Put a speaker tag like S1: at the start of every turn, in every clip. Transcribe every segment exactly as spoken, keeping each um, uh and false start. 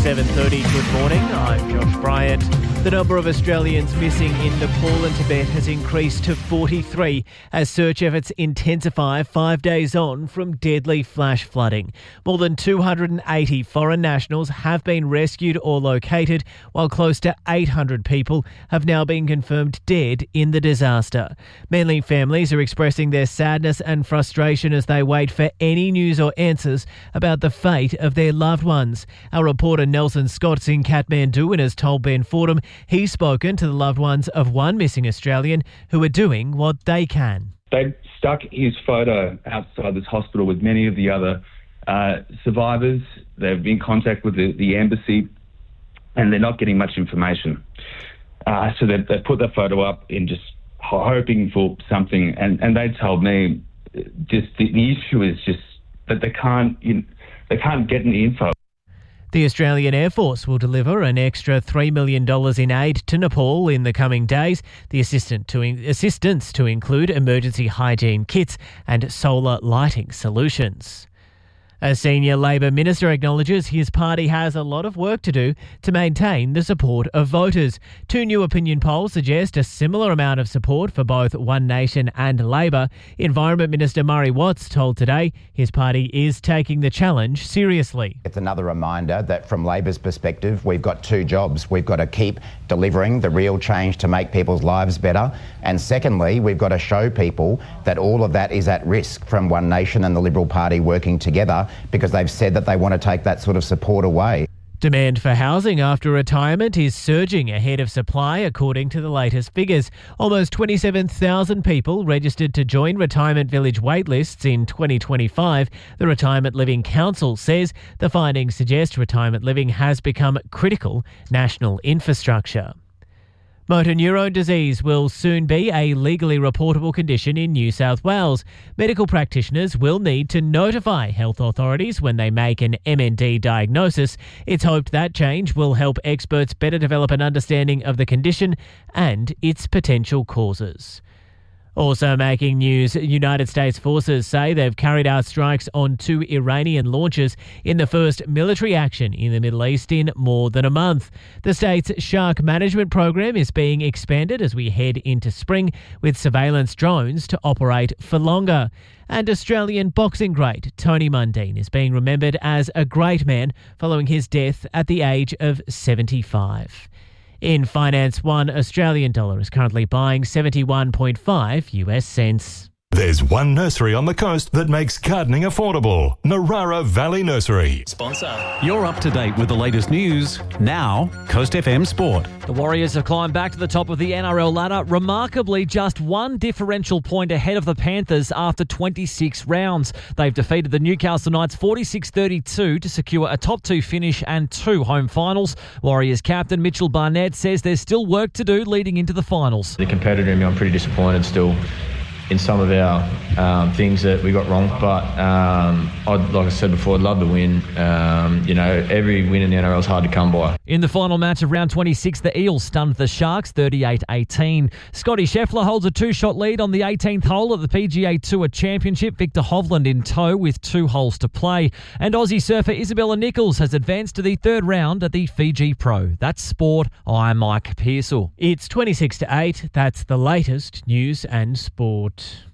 S1: seven thirty, good morning. I'm Josh Bryant. The number of Australians missing in Nepal and Tibet has increased to forty-three as search efforts intensify five days on from deadly flash flooding. More than two hundred eighty foreign nationals have been rescued or located, while close to eight hundred people have now been confirmed dead in the disaster. Many families are expressing their sadness and frustration as they wait for any news or answers about the fate of their loved ones. Our reporter Nelson Scott's in Kathmandu and has told Ben Fordham he's spoken to the loved ones of one missing Australian who are doing what they can.
S2: They've stuck his photo outside this hospital with many of the other uh, survivors. They've been in contact with the, the embassy and they're not getting much information. Uh, so they, they put that photo up in just hoping for something, and, and they told me just the, the issue is just that they can't you know, they can't get any info.
S1: The Australian Air Force will deliver an extra three million dollars in aid to Nepal in the coming days. The assistant to in- assistance to include emergency hygiene kits and solar lighting solutions. A senior Labor minister acknowledges his party has a lot of work to do to maintain the support of voters. Two new opinion polls suggest a similar amount of support for both One Nation and Labor. Environment Minister Murray Watts told Today his party is taking the challenge seriously.
S3: It's another reminder that from Labor's perspective, we've got two jobs. We've got to keep delivering the real change to make people's lives better. And secondly, we've got to show people that all of that is at risk from One Nation and the Liberal Party working together, because they've said that they want to take that sort of support away.
S1: Demand for housing after retirement is surging ahead of supply, according to the latest figures. Almost twenty-seven thousand people registered to join retirement village waitlists in twenty twenty-five. The Retirement Living Council says the findings suggest retirement living has become critical national infrastructure. Motor neurone disease will soon be a legally reportable condition in New South Wales. Medical practitioners will need to notify health authorities when they make an M N D diagnosis. It's hoped that change will help experts better develop an understanding of the condition and its potential causes. Also making news, United States forces say they've carried out strikes on two Iranian launches in the first military action in the Middle East in more than a month. The state's shark management program is being expanded as we head into spring, with surveillance drones to operate for longer. And Australian boxing great Tony Mundine is being remembered as a great man following his death at the age of seventy-five. In finance, one Australian dollar is currently buying seventy-one point five U S cents.
S4: There's one nursery on the coast that makes gardening affordable. Narara Valley Nursery.
S5: Sponsor. You're up to date with the latest news. Now, Coast F M Sport.
S6: The Warriors have climbed back to the top of the N R L ladder, remarkably just one differential point ahead of the Panthers after twenty-six rounds. They've defeated the Newcastle Knights forty-six thirty-two to secure a top two finish and two home finals. Warriors captain Mitchell Barnett says there's still work to do leading into the finals.
S7: The competitor in me, I'm pretty disappointed still in some of our um, things that we got wrong, but um, I'd, like I said before, I'd love to win. Um, you know, every win in the N R L is hard to come by.
S6: In the final match of round twenty-six, the Eels stunned the Sharks thirty-eight eighteen. Scotty Scheffler holds a two-shot lead on the eighteenth hole of the P G A Tour Championship. Victor Hovland in tow with two holes to play. And Aussie surfer Isabella Nichols has advanced to the third round at the Fiji Pro. That's sport. I'm Mike Pearsall.
S1: It's twenty-six to eight. That's the latest news and sport.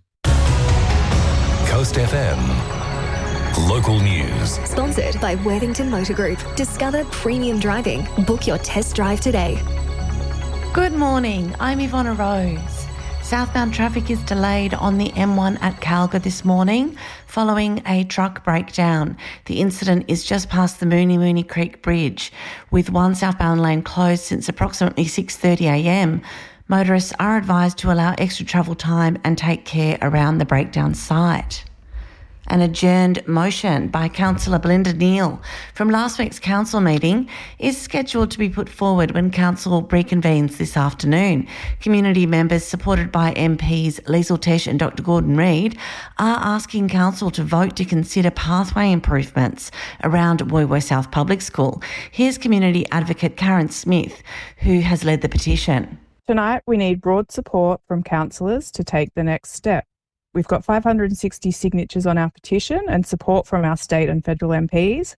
S4: Coast F M. Local news.
S8: Sponsored by Worthington Motor Group. Discover premium driving. Book your test drive today.
S9: Good morning. I'm Ivonna Rose. Southbound traffic is delayed on the M one at Calga this morning following a truck breakdown. The incident is just past the Mooney Mooney Creek Bridge, with one southbound lane closed since approximately six thirty a m. Motorists are advised to allow extra travel time and take care around the breakdown site. An adjourned motion by Councillor Belinda Neal from last week's council meeting is scheduled to be put forward when council reconvenes this afternoon. Community members, supported by M Ps Liesl Tesh and Doctor Gordon Reid, are asking council to vote to consider pathway improvements around Woy Woy South Public School. Here's community advocate Karen Smith, who has led the petition.
S10: Tonight, we need broad support from councillors to take the next step. We've got five hundred sixty signatures on our petition and support from our state and federal M Ps.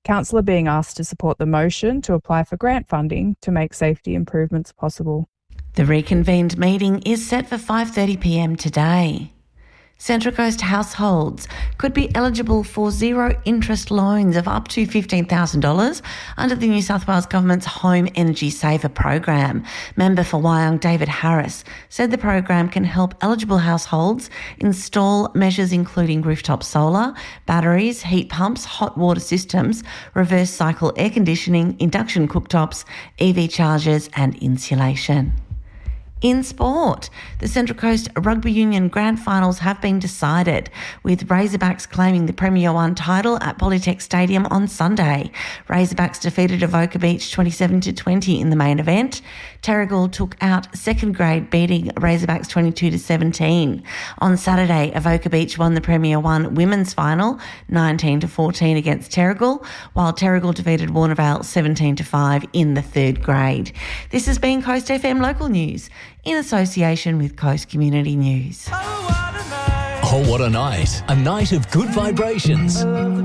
S10: Councillor being asked to support the motion to apply for grant funding to make safety improvements possible.
S9: The reconvened meeting is set for five thirty p m today. Central Coast households could be eligible for zero-interest loans of up to fifteen thousand dollars under the New South Wales Government's Home Energy Saver program. Member for Wyong David Harris said the program can help eligible households install measures including rooftop solar, batteries, heat pumps, hot water systems, reverse cycle air conditioning, induction cooktops, E V chargers and insulation. In sport, the Central Coast Rugby Union Grand Finals have been decided, with Razorbacks claiming the Premier One title at Polytech Stadium on Sunday. Razorbacks defeated Avoca Beach twenty-seven to twenty in the main event. Terrigal took out second grade, beating Razorbacks twenty-two to seventeen. On Saturday, Avoca Beach won the Premier One women's final nineteen to fourteen against Terrigal, while Terrigal defeated Warnervale seventeen to five in the third grade. This has been Coast F M Local News, in association with Coast Community News.
S11: Oh, what a night. A night of good vibrations.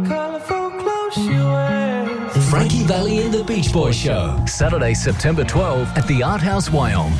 S11: Frankie Valli and the Beach Boys Show. Saturday, September twelfth at the Art House, Wyong.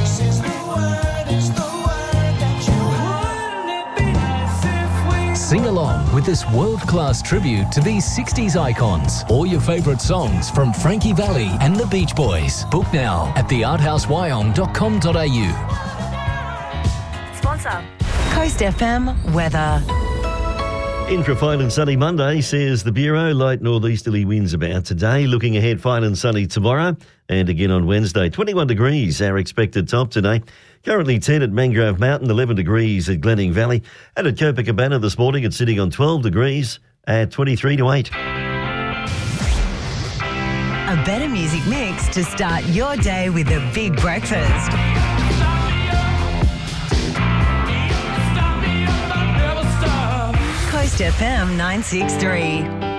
S11: Sing along with this world-class tribute to these sixties icons. All your favourite songs from Frankie Valli and the Beach Boys. Book now at the art house wyong dot com dot a u.
S12: Sponsor. Coast F M weather.
S13: In for a fine and sunny Monday, says the Bureau. Light northeasterly winds about today. Looking ahead, fine and sunny tomorrow and again on Wednesday. twenty-one degrees, our expected top today. Currently ten at Mangrove Mountain, eleven degrees at Glenning Valley. And at Copacabana this morning, it's sitting on twelve degrees at twenty-three to eight.
S12: A better music mix to start your day with a big breakfast. Coast F M nine six three.